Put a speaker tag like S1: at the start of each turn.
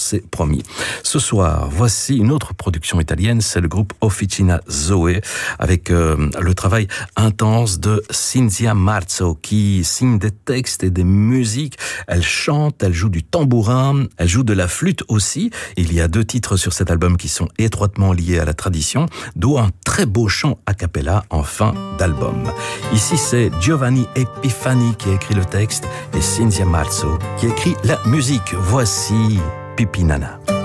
S1: c'est promis. Ce soir, voici une autre production italienne, c'est le groupe Officina Zoe, avec le travail intense de Cinzia Marzo, qui signe des textes et des musiques. Elle chante, elle joue du tambourin, elle joue de la flûte aussi. Il y a 2 titres sur cet album qui sont étroitement liés à la tradition, d'où un très beau chant a cappella en fin d'album. Ici, c'est Giovanni Epifani qui a écrit le texte et Cinzia Marzo qui écrit la musique. Voici Pipinana.